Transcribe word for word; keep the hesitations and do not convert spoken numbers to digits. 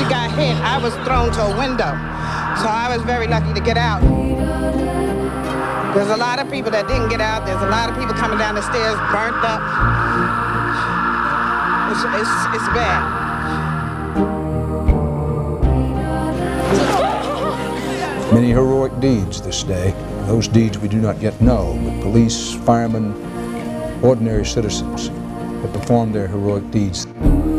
got hit, I was thrown to a window. So I was very lucky to get out. There's a lot of people that didn't get out. There's a lot of people coming down the stairs burnt up. It's, it's, it's bad. Many heroic deeds this day. Those deeds we do not yet know, but police, firemen, ordinary citizens have performed their heroic deeds.